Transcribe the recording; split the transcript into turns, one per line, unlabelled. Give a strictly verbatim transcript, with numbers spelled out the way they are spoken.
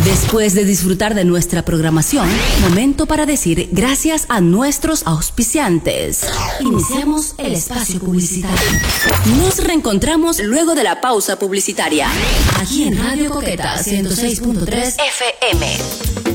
Después de disfrutar de nuestra programación, momento para decir gracias a nuestros auspiciantes. Iniciamos el espacio publicitario. Nos reencontramos luego de la pausa publicitaria. Aquí en Radio Coqueta ciento seis punto tres F M.